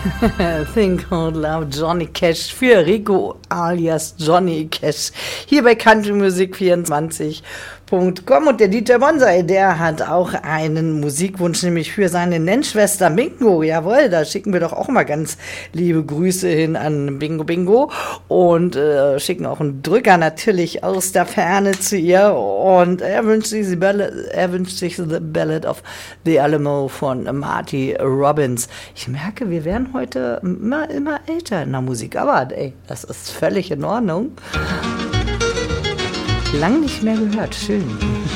Think Out Loud, Johnny Cash für Rico alias Johnny Cash. Hier bei countrymusik24.com und der DJ Bonsai, der hat auch einen Musikwunsch, nämlich für seine Nennschwester Bingo. Jawohl, da schicken wir doch auch mal ganz liebe Grüße hin an Bingo Bingo und schicken auch einen Drücker natürlich aus der Ferne zu ihr und er wünscht sich The Ballad of the Alamo von Marty Robbins. Ich merke, wir werden heute immer älter in der Musik, aber ey, das ist völlig in Ordnung. Lang nicht mehr gehört, schön.